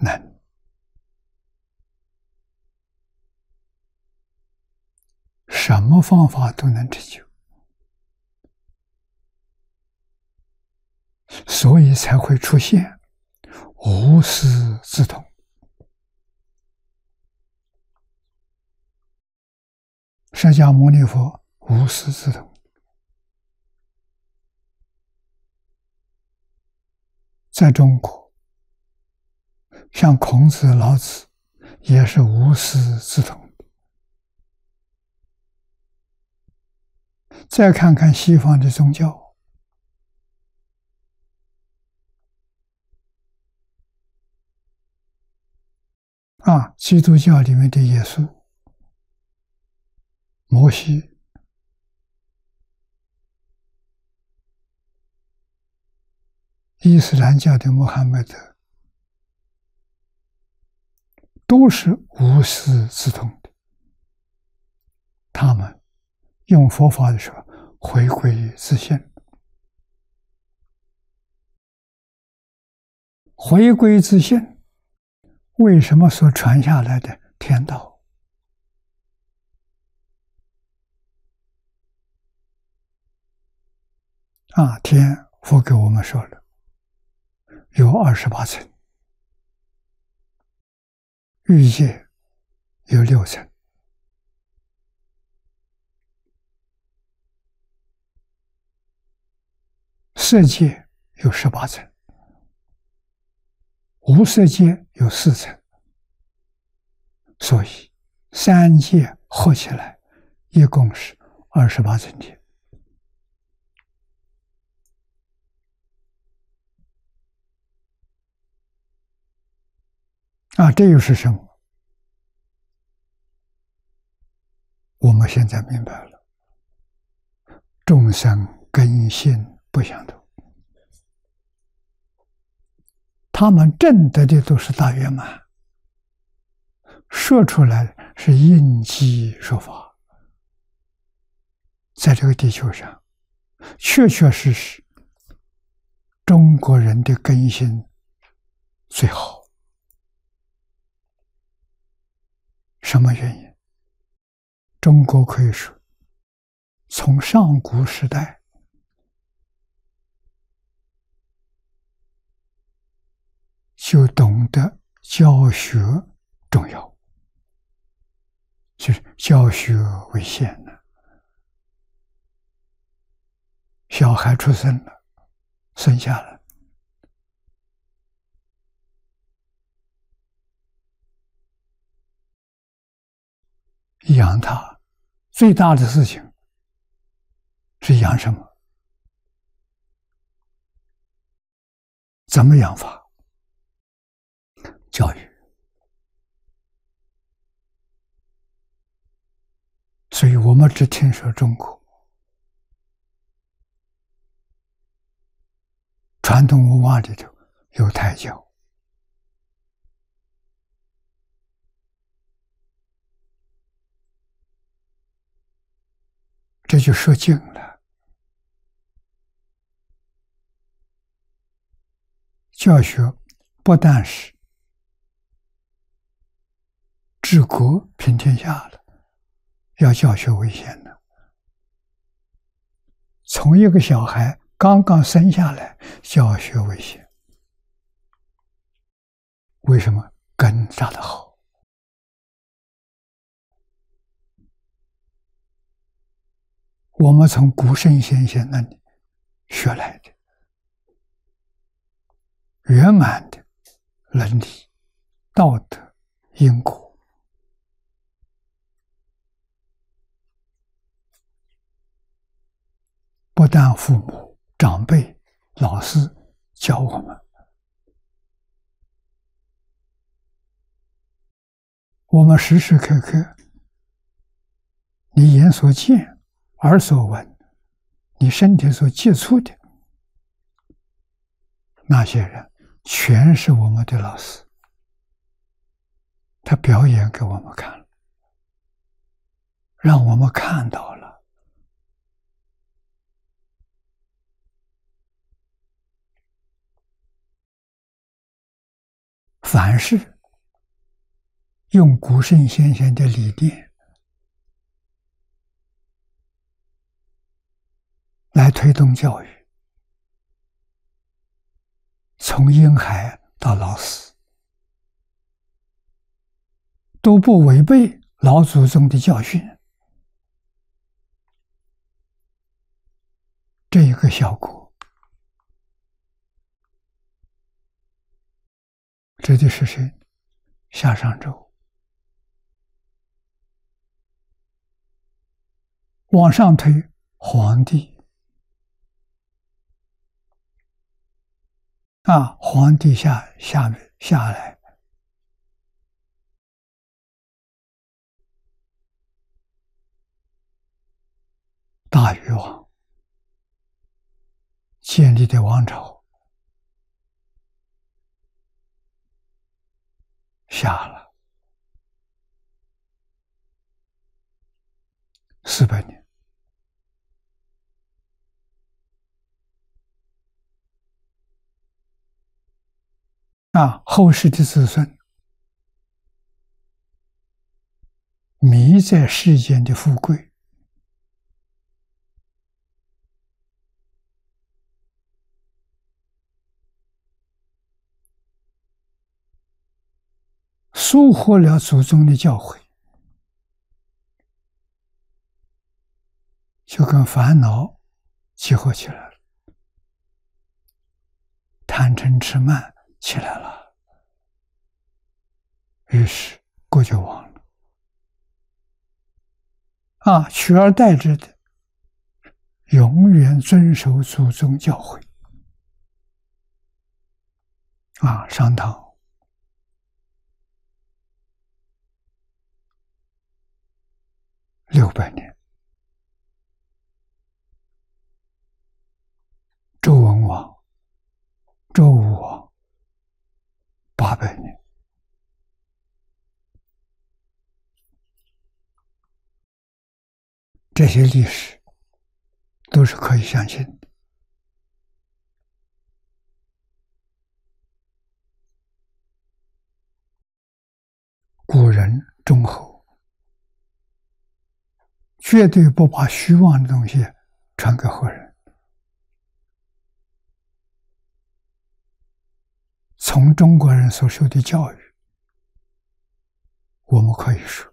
能。什么方法都能成就，所以才会出现无师自通。释迦牟尼佛无师自通，在中国，像孔子、老子也是无师自通。再看看西方的宗教，基督教里面的耶稣、摩西、伊斯兰教的穆罕默德，都是无师自通的。他们用佛法的时候，回归自性，回归自性。为什么所传下来的天道天佛给我们说了，有28层，欲界有6层，色界有18层，无色界有4层，所以3界合起来一共是28层天。这又是什么？我们现在明白了，众生根性不相同，他们证得的都是大圆满，说出来是应机说法。在这个地球上，确确实实，中国人的根性最好。什么原因？中国可以说，从上古时代就懂得教学重要，就是教学为先了。小孩出生了，生下来，养他最大的事情是养什么？怎么养法？教育。所以我们只听说中国传统文化里头有胎教，这就说尽了。教学不但是治国平天下了，要教学为先的。从一个小孩刚刚生下来，教学为先。为什么？根扎得好。我们从古圣先贤那里学来的圆满的伦理、道德、因果，不但父母、长辈、老师教我们，我们时时刻刻，你眼所见、耳所闻，你身体所接触的那些人，全是我们的老师，他表演给我们看，让我们看到了。 凡是用古圣先贤的理念来推动教育，从婴孩到老死，都不违背老祖宗的教训，这一个效果，指的是谁？夏商周。往上推，皇帝皇帝下来，大禹王建立的王朝下了400年。后世的子孙迷在世间的富贵，疏忽了祖宗的教诲，就跟烦恼结合起来了，贪嗔痴慢起来了，于是国就亡了。取而代之的，永远遵守祖宗教诲。商汤600年，周文王、周武王800年。这些历史都是可以相信的。古人忠厚，绝对不把虚妄的东西传给后人。从中国人所受的教育，我们可以说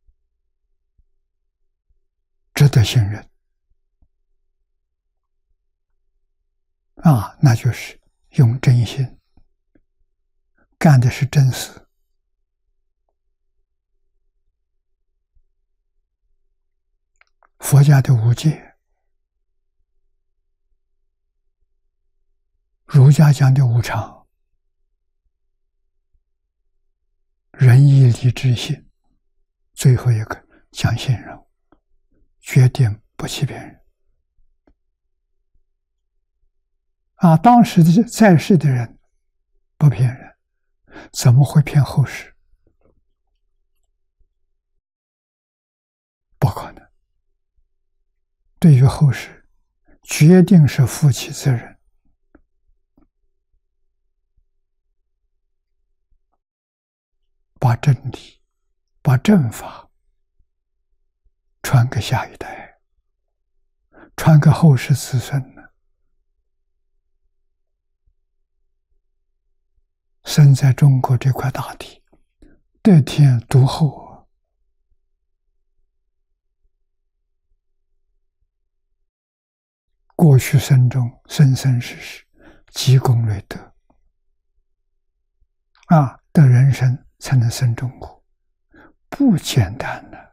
值得信任。那就是用真心，干的是真事。佛家的五戒，儒家讲的五常，仁义礼智信，最后一个讲信任，决定不欺骗人。当时的在世的人不骗人，怎么会骗后世？不可能。对于后世，决定是负起责任。把真理、把正法传给下一代，传给后世子孙呢。生在中国这块大地，得天独厚，过去生中生生世世积功累德，的人生才能生中国，不简单的。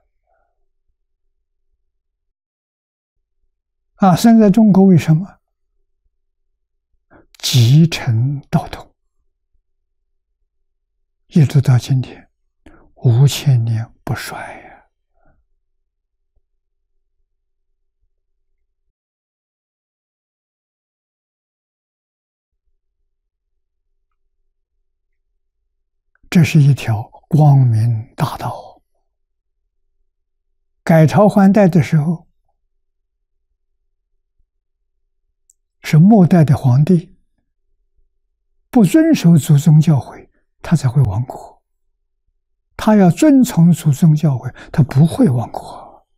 生在中国为什么？集成道统，一直到今天5000年不衰呀。这是一条光明大道。改朝换代的时候，是末代的皇帝不遵守祖宗教诲， 他才会亡国。他要遵从祖宗教诲，他不会亡国。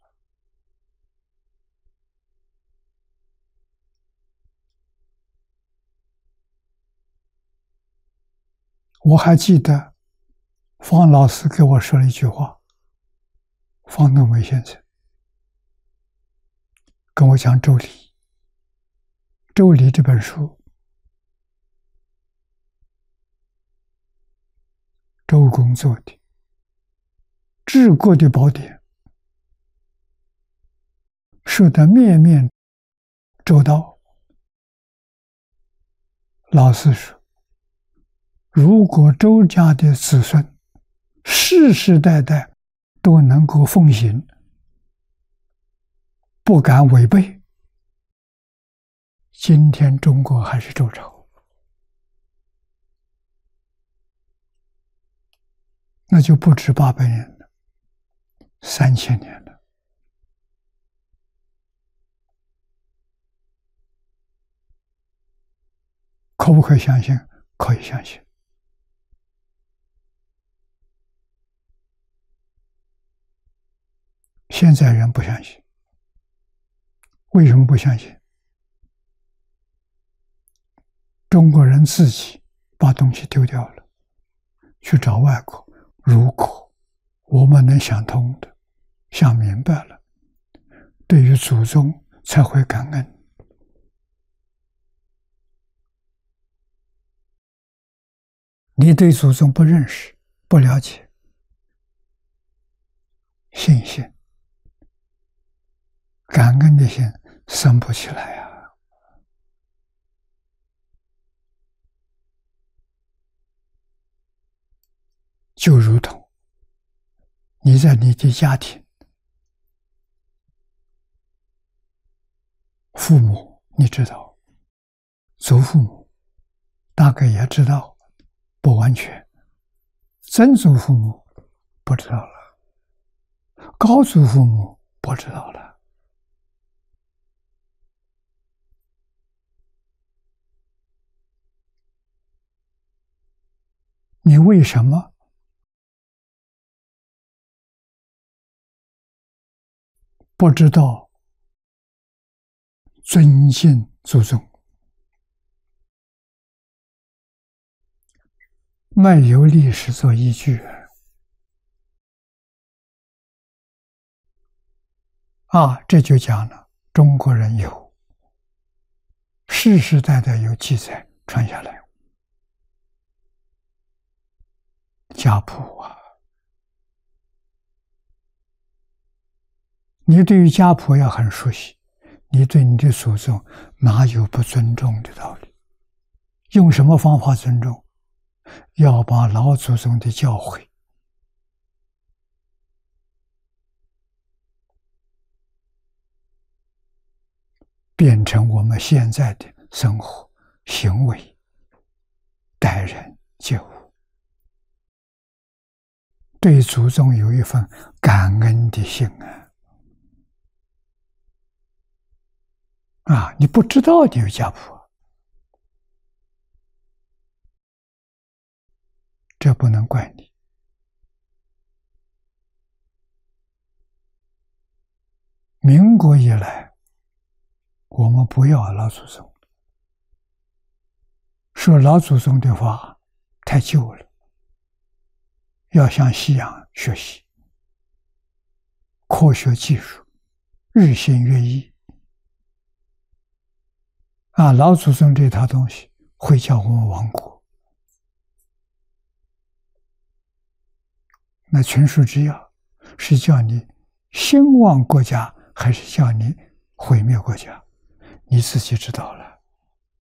我还记得方老师给我说了一句话，方东梅先生跟我讲《周礼》，《周礼》这本书，周公做的治国的宝典，说得面面周到。老师说，如果周家的子孙世世代代都能够奉行，不敢违背，今天中国还是周朝，那就不止800年了，3000年了。可不可以相信？可以相信。现在人不相信，为什么不相信？中国人自己把东西丢掉了，去找外国。如果我们能想通的，想明白了，对于祖宗才会感恩。你对祖宗不认识、不了解，信心、感恩的心生不起来啊！就如同你在你的家庭，父母你知道，祖父母大概也知道，不完全，曾祖父母不知道了，高祖父母不知道了。你为什么不知道尊敬祖宗？没有历史做依据啊！这就讲了，中国人有世世代代有记载传下来，家谱啊！你对于家谱要很熟悉，你对你的祖宗哪有不尊重的道理？用什么方法尊重？要把老祖宗的教诲变成我们现在的生活行为、待人接物，对祖宗有一份感恩的心啊！你不知道你有家谱，这不能怪你。民国以来，我们不要老祖宗，说老祖宗的话太旧了，要向西洋学习，科学技术日新月异啊！老祖宗这套东西会叫我们亡国。那群书之要是叫你兴旺国家，还是叫你毁灭国家？你自己知道了。